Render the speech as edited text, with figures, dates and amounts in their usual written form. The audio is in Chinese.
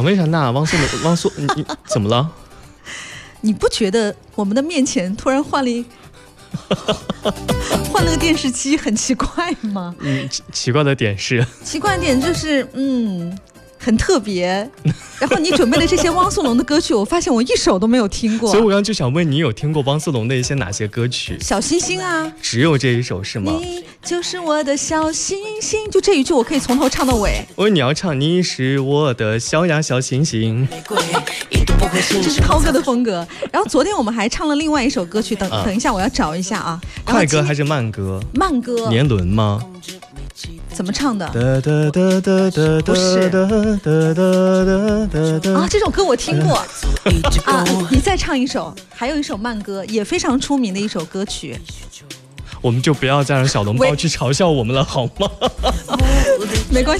想问一下，那汪苏，你怎么了？ 你不觉得我们的面前突然换了个电视机很奇怪吗？ 奇怪的点是？ 奇怪的点就是很特别。然后你准备的这些汪苏泷的歌曲，我发现我一首都没有听过。 所以我刚刚就想问你，有听过汪苏泷的一些哪些歌曲？ 小星星啊， 只有这一首是吗？ 你就是我的小星星，就这一句我可以从头唱到尾。 我以为你要唱你是我的小呀小星星， 这是涛哥的风格。然后昨天我们还唱了另外一首歌曲，等一下我要找一下啊。 快歌还是慢歌？ 慢歌。 年轮吗？ 怎么唱的？ 不是啊，这首歌我听过啊。你再唱一首，还有一首慢歌，也非常出名的一首歌曲。 我们就不要再让小笼包去嘲笑我们了，好吗？ 没关系。